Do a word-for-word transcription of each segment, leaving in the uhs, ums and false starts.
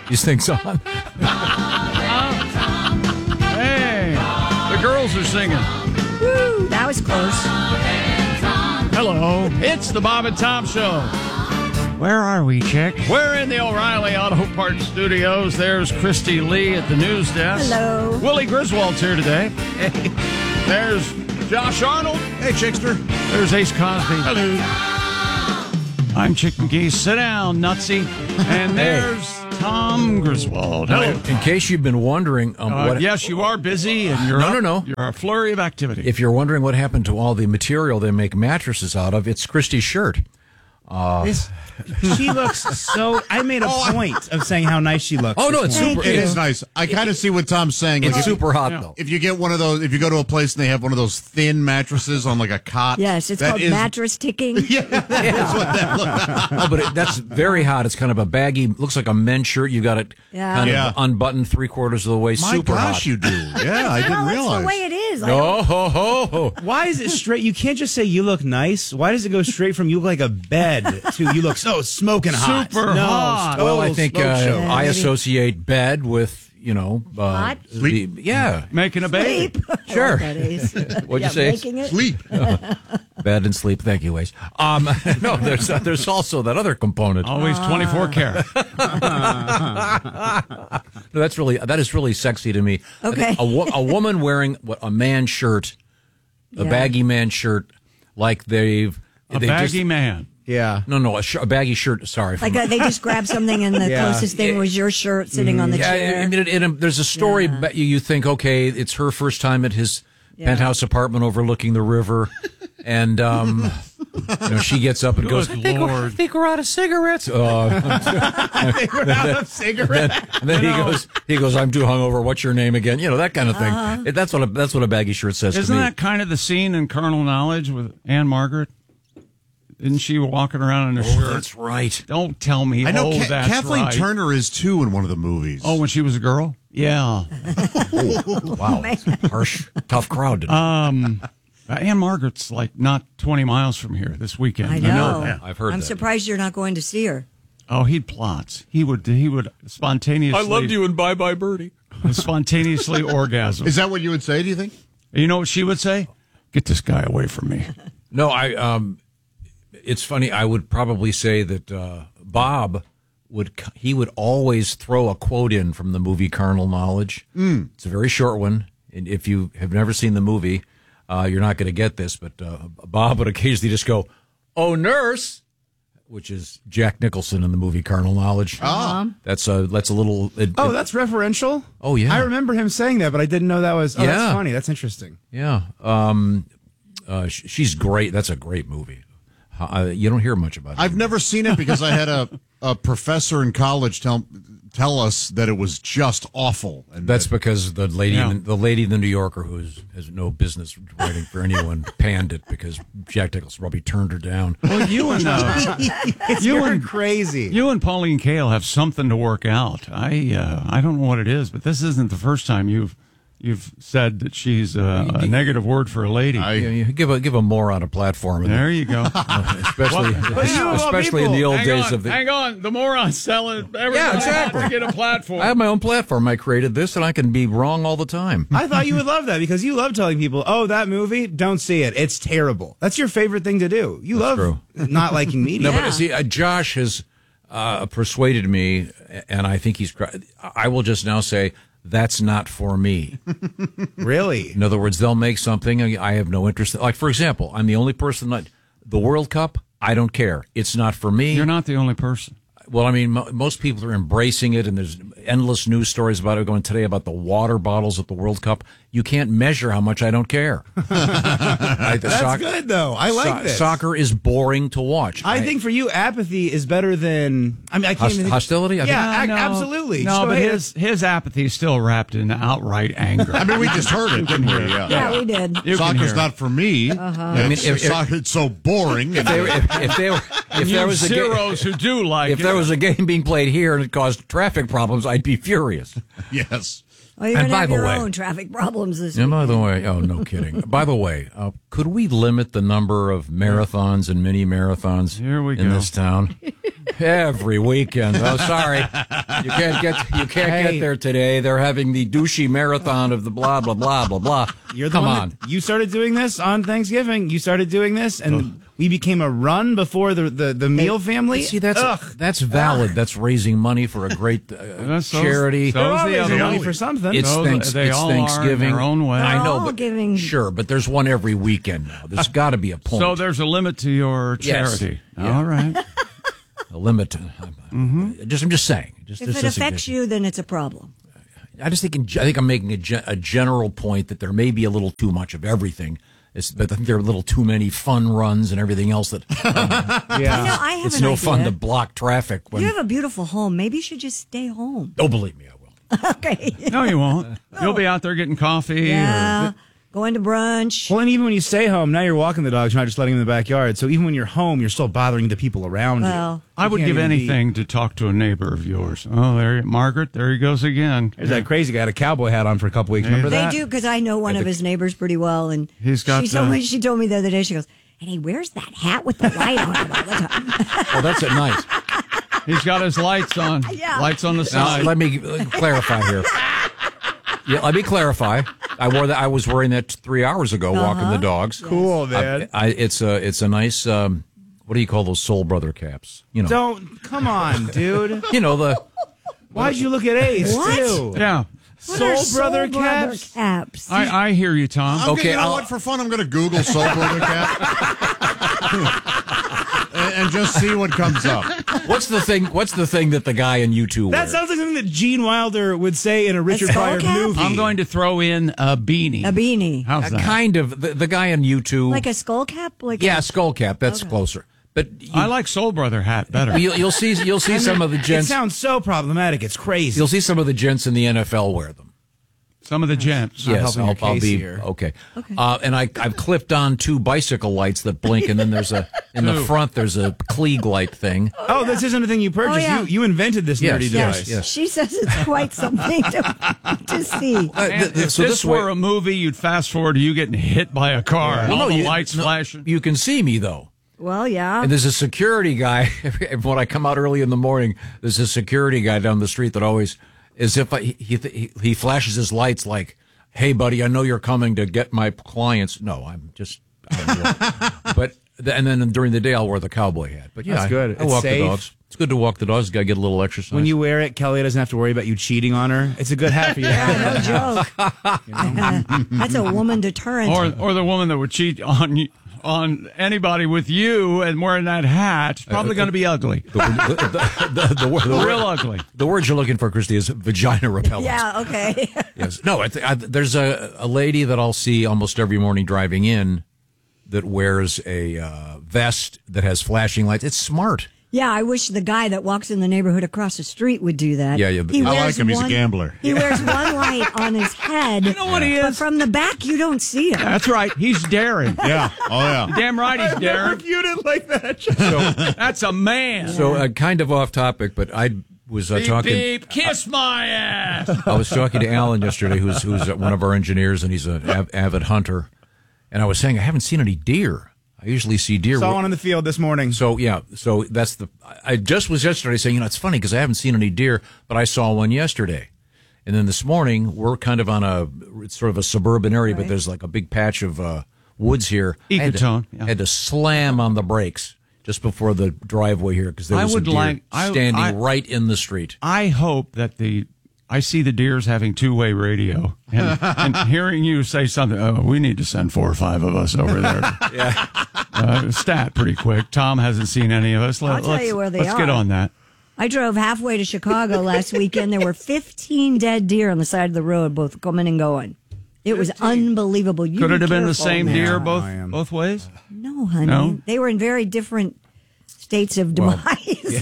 these things on. Hey, the girls are singing. Woo, that was close. Hello, it's the Bob and Tom Show. Where are we, Chick? We're in the O'Reilly Auto Parts Studios. There's Christy Lee at the news desk. Hello. Willie Griswold's here today. Hey. There's Josh Arnold. Hey, Chickster. There's Ace Cosby. Hello. I'm Chick McGee. Sit down, nutsy. And there's Tom Griswold. Hello. In case you've been wondering, um, Uh, what? yes, you are busy, and you're No, up, no, no. You're a flurry of activity. If you're wondering what happened to all the material they make mattresses out of, it's Christy's shirt. Uh, This, she looks so. I made a point of saying how nice she looks. Oh, no, it's Thank super. It you. is nice. I kind of see what Tom's saying. It's Like, if- super hot, Yeah. though. If you get one of those, if you go to a place and they have one of those thin mattresses on like a cot. Yes, it's that called is- mattress ticking. Yeah, that's what that looks No, but it, that's very hot. It's kind of a baggy, looks like a men's shirt. You got it Yeah. kind Yeah. of unbuttoned three quarters of the way. My super gosh, hot. you do. Yeah, I didn't Well, that's realize. the way it is. Like, Oh, ho, ho, ho. Why is it straight? You can't just say you look nice. Why does it go straight from you look like a bed to you look so smoking hot? Super no, hot. total Well, I think smoke uh, show. I associate bed with, you know, uh, Hot? Sleep. the- yeah. Making a baby. sleep. I Sure. like that, Ace. What'd Yeah, you say? Making it? Sleep. Bed and sleep. Thank you, Ace. Um, no, there's there's also that other component. Always twenty-four karat. No, that's really that is really sexy to me. Okay. A, wo- a woman wearing what a man shirt, a Yeah. baggy man shirt, like they've A they baggy just, man. Yeah. no no a, sh- a baggy shirt. Sorry, Like from- uh, they just grabbed something and the Yeah. closest thing was your shirt sitting on the yeah. chair. I mean, it, it, there's a story. Yeah. But you, you think, okay, it's her first time at his Yeah. penthouse apartment overlooking the river, and um, you know, she gets up and Good goes, I think, we're, I Lord. think we're out of cigarettes. Uh, They were out of cigarettes. and then he goes, he goes, I'm too hungover. What's your name again? You know, that kind of thing. Uh-huh. It, that's what a, that's what a baggy shirt says Isn't to me. that kind of the scene in Carnal Knowledge with Anne Margaret? Isn't she walking around in her Oh, shirt? that's right. Don't tell me. I know oh, Ka- that's Kathleen right. Turner is too in one of the movies. Oh, when she was a girl? Yeah. Wow, harsh, tough crowd. Today. Um, Anne Margaret's like not twenty miles from here this weekend. I know. that. I've heard I'm that. surprised you're not going to see her. Oh, he'd plots. He would. He would spontaneously. in Bye Bye Birdie. Spontaneously orgasm. Is that what you would say? Do you think? You know what she would say? Get this guy away from me. No, I. Um, it's funny. I would probably say that uh, Bob would. He would always throw a quote in from the movie Carnal Knowledge. Mm. It's a very short one, and if you have never seen the movie, uh, you're not going to get this. But uh, Bob would occasionally just go, "Oh, nurse," which is Jack Nicholson in the movie Carnal Knowledge. Ah. That's a that's a little. It, Oh, it- that's referential? Oh, yeah. I remember him saying that, but I didn't know that was. Oh, Yeah. that's funny. That's interesting. yeah. Um, uh, sh- she's great. That's a great movie. Uh, you don't hear much about it. I've never seen it because I had a, a professor in college tell tell us that it was just awful. And That's that- because the lady, Yeah. in the, the lady in the New Yorker who is, has no business writing for anyone panned it because Jack Nicholson probably turned her down. Well, you and uh, you You're and crazy. you and Pauline Kael have something to work out. I uh, I don't know what it is, but this isn't the first time you've you've said that she's uh, a negative word for a lady. I- You, you give a give a moron a platform, and there you go. especially But you of all especially in people- the old hang days on, of the. hang on. The morons selling. Everybody Yeah, exactly. wants to get a platform. I have my own platform. I created this, and I can be wrong all the time. I thought you would love that because you love telling people, "Oh, that movie, don't see it. It's terrible." That's your favorite thing to do. You love true. not liking media. No, Yeah. but see, uh, Josh has uh, persuaded me, and I think he's. I will just now say that's not for me. Really? In other words, they'll make something I have no interest in. Like, for example, I'm the only person that the World Cup, I don't care. It's not for me. You're not the only person. Well, I mean, mo- most people are embracing it, and there's endless news stories about it going today about the water bottles at the World Cup. You can't measure how much I don't care. I, the That's soc- good, though. I like so- this. Soccer is boring to watch. I think for you, apathy is better than. I mean, I can't Host- even think- hostility? I think- Yeah, No, ac- no. absolutely. No, Just go but ahead. his his apathy is still wrapped in outright anger. I mean, we just heard it, didn't we? Yeah. Yeah, we did. You can hear Soccer's it. not for me. Uh-huh. I mean, mean, if- if- it's so boring. if they were, if, if they were, if You there was a game, zeros who do like if it. there was a game being played here and it caused traffic problems, I'd be furious. yes. Oh, you're And going to by have the your way- own traffic problems this And week. by the way, oh, no kidding. By the way, uh, could we limit the number of marathons and mini marathons Here we in go. this town? Every weekend. Oh, sorry. You can't get you can't Hey. get there today. They're having the douchey marathon of the blah, blah, blah, blah, blah. You're the Come one on. that- you started doing this on Thanksgiving. You started doing this, and we became a run before the the, the meal family. See, that's Ugh. that's valid. That's raising money for a great uh, That's so- charity. so- They're Those are the always other money ones. for something. It's, Those- thanks, they it's all are in Thanksgiving. their own way. I They're know, all but giving- sure, but there's one every weekend now. There's got to be a point. So there's a limit to your Yes. charity. Yeah. All right. a limit. Mm-hmm. Just, I'm just saying. Just, If just it a affects suggestion. you, then it's a problem. I just think in, I think I'm making a, ge- a general point that there may be a little too much of everything. It's, but I think there are a little too many fun runs and everything else that um, You know, I have it's an no idea. fun to block traffic. When, You have a beautiful home. Maybe you should just stay home. oh, believe me, I will. Okay. No, you won't. You'll be out there getting coffee. Yeah. Going to brunch. Well, and even when you stay home, now you're walking the dogs, you're not just letting them in the backyard. So even when you're home, you're still bothering the people around Well, you. I would You can't give even be- anything to talk to a neighbor of yours. Oh, there, Margaret. There he goes again. There's that crazy guy had a cowboy hat on for a couple weeks. Remember They that? do, because I know one of his neighbors pretty well, and He's got she told the- me she told me the other day. She goes, and he wears that hat with the light on it all the time. Oh, that's at night. He's got his lights on. Yeah. Lights on the Now, side. let me uh, clarify here. Yeah, let me clarify. I wore that. I was wearing that three hours ago, walking the dogs. Cool, man. I, I, it's a it's a nice. Um, what do you call those Soul Brother caps? You know, Don't come on, dude. you know the. Why'd you look at Ace What? too? yeah. What are Soul Brother Soul Brother caps? caps? I, I hear you, Tom. I'm Okay, gonna, you know I'll- what? For fun, I'm going to Google Soul Brother Cat and, and just see what comes up. What's the thing? What's the thing that the guy in U two That wears? sounds like something that Gene Wilder would say in a Richard skull Pryor cap? movie. I'm going to throw in a beanie. A beanie. How's Uh, that? kind of the, the guy in U two. Like a skull cap? Like yeah, a, skull cap. That's closer. But you, I like Soul Brother hat better. you'll, you'll see you'll see some of the It gents. sounds so problematic. It's crazy. You'll see some of the gents in the N F L wear them. Some of the gents. Not Yes, helping I'll, your I'll case be here. okay. Okay. Uh, and I, I've clipped on two bicycle lights that blink, and then there's a in the Two. front there's a Klieg light thing. Oh, this isn't a thing you purchased. Oh, yeah. You you invented this Yes, nerdy yes, device. yes. She says it's quite something to, to see. Uh, th- And th- if so this, this way, were a movie, you'd fast forward to you getting hit by a car. and Well, all no, the you- lights no, flashing. You can see me though. Well, yeah. And there's a security guy. When I come out early in the morning, there's a security guy down the street that always, as if I, he, he he flashes his lights like, "Hey, buddy, I know you're coming to get my clients." No, I'm just. I'm but the, and then during the day, I'll wear the cowboy hat. But yeah, That's I- good. I, It's walk safe. the dogs. It's good to walk the dogs. Got to get a little exercise. When you wear it, Kelly doesn't have to worry about you cheating on her. It's a good hat for you to have. Yeah, no joke. That's a woman deterrent. Or, or the woman that would cheat on you, on anybody with you and wearing that hat, probably going to be ugly. the, the, the, the, word- the, word- Real ugly. the word you're looking for, Christy, is vagina repellent. yeah, okay. Yes. No, I th- I, there's a, a lady that I'll see almost every morning driving in that wears a uh, vest that has flashing lights. It's smart. Yeah, I wish the guy that walks in the neighborhood across the street would do that. Yeah, yeah, but- He I like wears him. He's a one- gambler. He wears one light on his head. You know what he But is? from the back, you don't see him. That's right. He's daring. Yeah. Oh, yeah. Damn right he's daring. Viewed it like that. That's a man. So uh, kind of off topic, but I was uh, Beep, talking. beep, kiss my ass. I was talking to Alan yesterday, who's who's one of our engineers, and he's an av- avid hunter. And I was saying I haven't seen any deer. I usually see deer. Saw one in the field this morning. So yeah, so that's the. I just was yesterday saying, you know, it's funny because I haven't seen any deer, but I saw one yesterday, and then this morning we're kind of on a it's sort of a suburban area, but Right. there's like a big patch of uh, woods here. I had to- Ecotone, yeah. had to slam on the brakes just before the driveway here because there I was would a deer like- I- standing I- right in the street. I hope that the I see the deers having two-way radio, and, and hearing you say something. Oh, we need to send four or five of us over there. Yeah. Uh, stat pretty quick. Tom hasn't seen any of us. Let, I'll tell let's, you where they let's get are. on that. I drove halfway to Chicago last weekend. There were fifteen dead deer on the side of the road, both coming and going. It was unbelievable. You Could be it have been the careful, same man. deer both I am. both ways? No, honey. No? They were in very different states of Well, demise.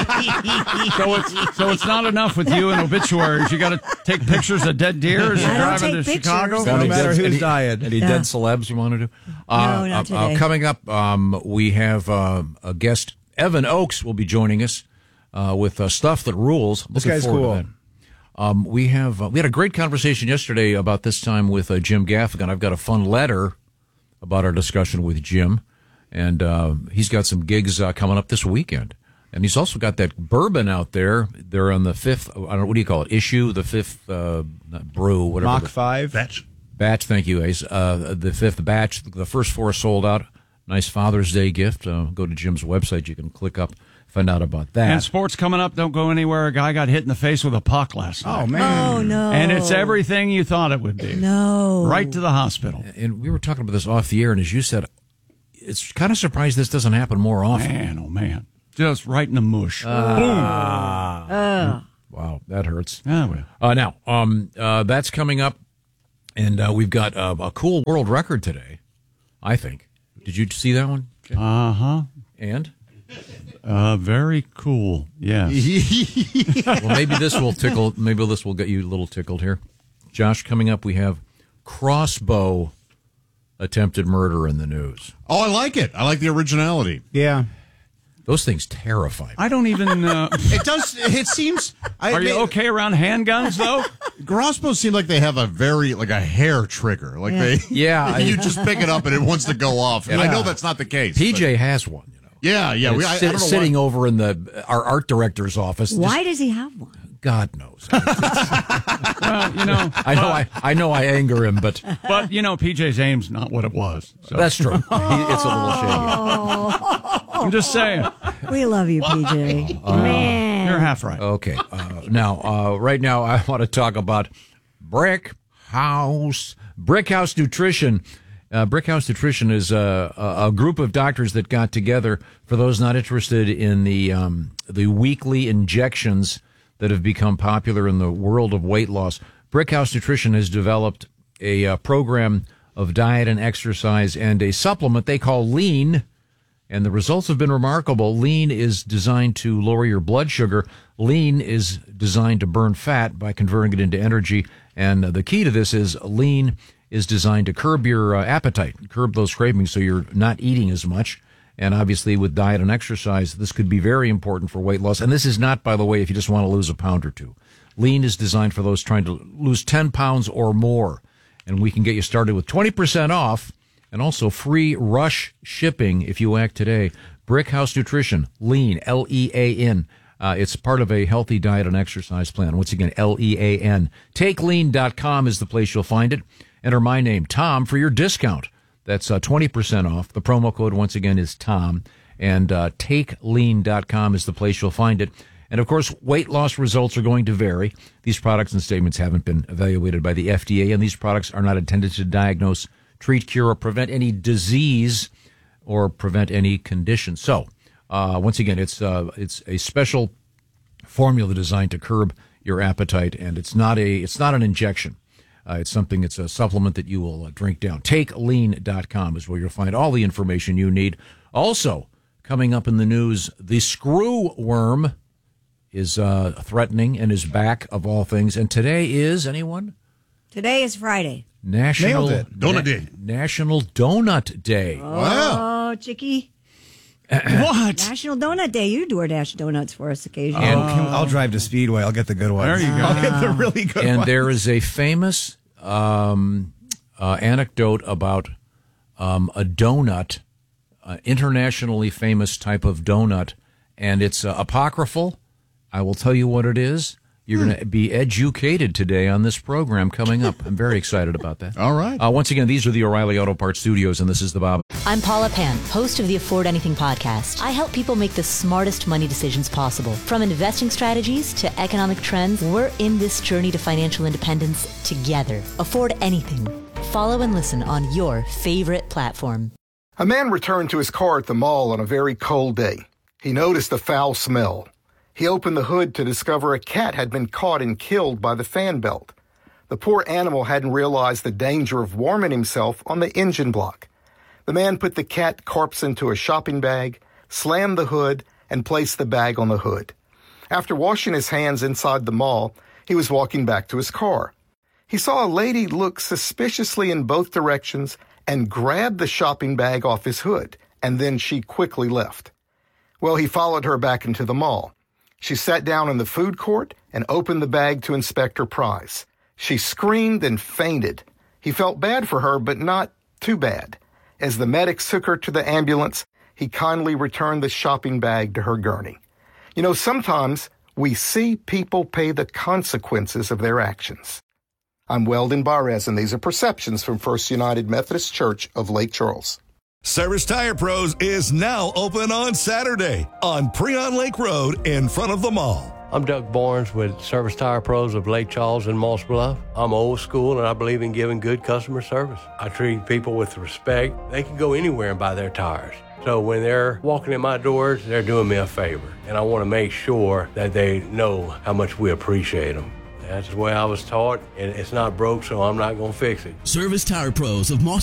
So it's so it's not enough with you and obituaries. You got to take pictures of dead deer as you're I don't driving to take pictures. Chicago. No Any matter dead- who's any, dying. Any Yeah. dead celebs you want to do? Uh, No, not uh, uh, today. coming up, um, we have uh, a guest. Evan Oakes will be joining us uh, with uh, Stuff That Rules. This Looking guy's forward cool. to Um, we have uh, we had a great conversation yesterday about this time with uh, Jim Gaffigan. I've got a fun letter about our discussion with Jim, and uh, he's got some gigs uh, coming up this weekend. And he's also got that bourbon out there. They're on the fifth, I don't know, what do you call it? Issue, the fifth uh, not brew, whatever. Mach the, five. Batch. Batch, thank you, Ace. Uh, the fifth batch, the first four sold out. Nice Father's Day gift. Uh, go to Jim's website. You can click up, find out about that. And sports coming up. Don't go anywhere. A guy got hit in the face with a puck last night. Oh, man. Oh, no. And it's everything you thought it would be. No. Right to the hospital. And we were talking about this off the air, and as you said, it's kind of surprised this doesn't happen more often. Man, oh, man. Just right in the mush. Uh, Uh. Wow, that hurts. Ah, well. Uh, now, um, uh, that's coming up, and uh, we've got uh, a cool world record today, I think. Did you see that one? Uh-huh. And? Uh, very cool. Yes. Well, maybe this will tickle, maybe this will get you a little tickled here. Josh, coming up, we have crossbow attempted murder in the news. Oh, I like it. I like the originality. Yeah. Those things terrify me. I don't even... Uh, It does. It seems. I, are you okay around handguns, though? Crossbows seem like they have a very like a hair trigger. Like Yeah. they. Yeah, I- you just pick it up and it wants to go off. And I know that's not the case. P J has one, you know. but- yeah, yeah. It's We, I, I sit- don't know sitting why. over in the our art director's office. Just- Why does he have one? God knows. Well, you know... I know I, I know I anger him, but But, you know, P J's aim's not what it was. So that's true. He, it's a little shaky. I'm just saying. We love you, P J. Man. You're half right. Okay. Uh, now, uh, right now, I want to talk about Brick House. Brick House Nutrition. Uh, Brick House Nutrition is a, a, a group of doctors that got together. For those not interested in the um, the weekly injections that have become popular in the world of weight loss, Brick House Nutrition has developed a uh, program of diet and exercise and a supplement they call Lean. And the results have been remarkable. Lean is designed to lower your blood sugar. Lean is designed to burn fat by converting it into energy. And uh, the key to this is Lean is designed to curb your uh, appetite, curb those cravings so you're not eating as much. And obviously with diet and exercise, this could be very important for weight loss. And this is not, by the way, if you just want to lose a pound or two. Lean is designed for those trying to lose ten pounds or more. And we can get you started with twenty percent off. And also free rush shipping if you act today. Brick House Nutrition, Lean, L E A N. Uh, it's part of a healthy diet and exercise plan. Once again, L E A N. take lean dot com is the place you'll find it. Enter my name, Tom, for your discount. That's uh, twenty percent off. The promo code, once again, is Tom. And uh, take lean dot com is the place you'll find it. And, of course, weight loss results are going to vary. These products and statements haven't been evaluated by the F D A, and these products are not intended to diagnose, treat, cure, or prevent any disease or prevent any condition. So, uh, once again, it's uh, it's a special formula designed to curb your appetite, and it's not a it's not an injection. Uh, it's something. It's a supplement that you will uh, drink down. take lean dot com is where you'll find all the information you need. Also, coming up in the news, the screw worm is uh, threatening and is back of all things. And today is anyone? Today is Friday. National Nailed it. Donut Day. National Donut Day. Oh, Chicky. What? National Donut Day. You DoorDash donuts for us occasionally. And I'll drive to Speedway. I'll get the good ones. There you go. I'll get the really good And ones. there is a famous um, uh, anecdote about um, a donut, uh, internationally famous type of donut, and it's uh, apocryphal. I will tell you what it is. You're going to be educated today on this program coming up. I'm very excited about that. All right. Uh, once again, these are the O'Reilly Auto Parts Studios, and this is the Bob. I'm Paula Pan, host of the Afford Anything podcast. I help people make the smartest money decisions possible. From investing strategies to economic trends, we're in this journey to financial independence together. Afford Anything. Follow and listen on your favorite platform. A man returned to his car at the mall on a very cold day. He noticed a foul smell. He opened the hood to discover a cat had been caught and killed by the fan belt. The poor animal hadn't realized the danger of warming himself on the engine block. The man put the cat corpse into a shopping bag, slammed the hood, and placed the bag on the hood. After washing his hands inside the mall, he was walking back to his car. He saw a lady look suspiciously in both directions and grabbed the shopping bag off his hood, and then she quickly left. Well, he followed her back into the mall. She sat down in the food court and opened the bag to Inspector Price. She screamed and fainted. He felt bad for her, but not too bad. As the medics took her to the ambulance, he kindly returned the shopping bag to her gurney. You know, sometimes we see people pay the consequences of their actions. I'm Weldon Barres, and these are Perceptions from First United Methodist Church of Lake Charles. Service Tire Pros is now open on Saturday on Preon Lake Road in front of the mall. I'm Doug Barnes with Service Tire Pros of Lake Charles and Moss Bluff. I'm old school and I believe in giving good customer service. I treat people with respect. They can go anywhere and buy their tires. So when they're walking in my doors, they're doing me a favor. And I want to make sure that they know how much we appreciate them. That's the way I was taught, and it's not broke, so I'm not going to fix it. Service Tire Pros of Moss